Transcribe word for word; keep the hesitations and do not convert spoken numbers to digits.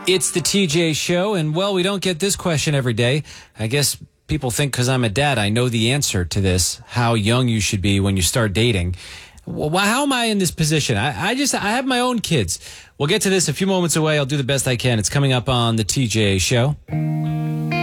It's the T J Show, and well, we don't get this question every day. I guess people think because I'm a dad, I know the answer to this, how young you should be when you start dating. Well, how am I in this position? I, I just, I have my own kids. We'll get to this a few moments away. I'll do the best I can. It's coming up on the T J Show.